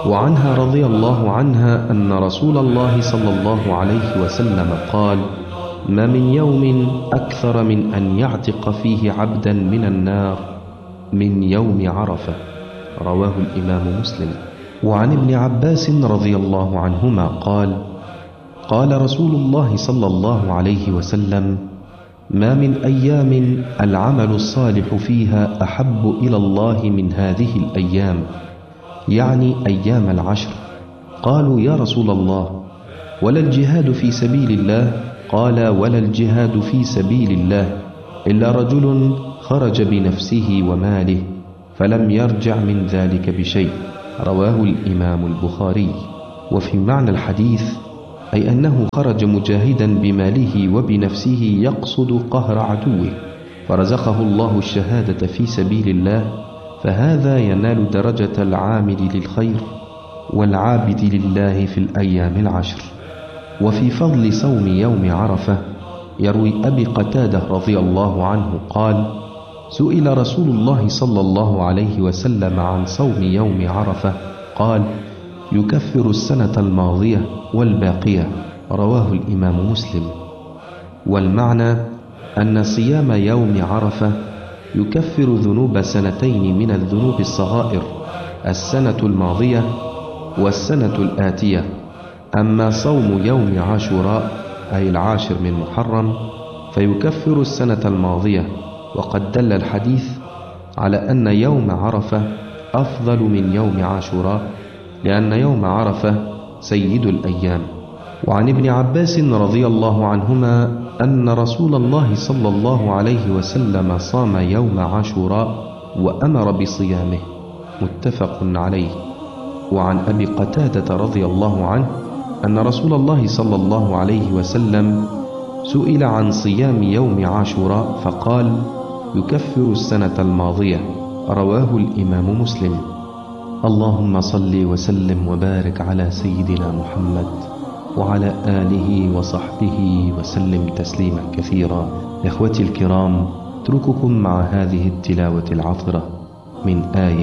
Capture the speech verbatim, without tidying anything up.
وعنها رضي الله عنها أن رسول الله صلى الله عليه وسلم قال: ما من يوم أكثر من أن يعتق فيه عبدا من النار من يوم عرفة. رواه الإمام مسلم. وعن ابن عباس رضي الله عنهما قال: قال رسول الله صلى الله عليه وسلم: ما من أيام العمل الصالح فيها أحب إلى الله من هذه الأيام، يعني أيام العشر. قالوا: يا رسول الله، ولا الجهاد في سبيل الله؟ قال: ولا الجهاد في سبيل الله إلا رجل خرج بنفسه وماله فلم يرجع من ذلك بشيء. رواه الإمام البخاري. وفي معنى الحديث أي أنه خرج مجاهدا بماله وبنفسه يقصد قهر عدوه، فرزقه الله الشهادة في سبيل الله، فهذا ينال درجة العامل للخير والعابد لله في الأيام العشر. وفي فضل صوم يوم عرفة يروي أبي قتادة رضي الله عنه قال: سئل رسول الله صلى الله عليه وسلم عن صوم يوم عرفة، قال: يكفر السنة الماضية والباقية. رواه الإمام مسلم. والمعنى أن صيام يوم عرفة يكفر ذنوب سنتين من الذنوب الصغائر، السنة الماضية والسنة الآتية. أما صوم يوم عاشوراء أي العاشر من محرم فيكفر السنة الماضية. وقد دل الحديث على أن يوم عرفة أفضل من يوم عاشوراء، لأن يوم عرفة سيد الأيام. وعن ابن عباس رضي الله عنهما أن رسول الله صلى الله عليه وسلم صام يوم عاشوراء وأمر بصيامه، متفق عليه. وعن أبي قتادة رضي الله عنه أن رسول الله صلى الله عليه وسلم سئل عن صيام يوم عاشوراء فقال: يكفر السنة الماضية. رواه الإمام مسلم. اللهم صل وسلم وبارك على سيدنا محمد وعلى آله وصحبه وسلم تسليما كثيرا. إخوتي الكرام، اترككم مع هذه التلاوة العطرة من آية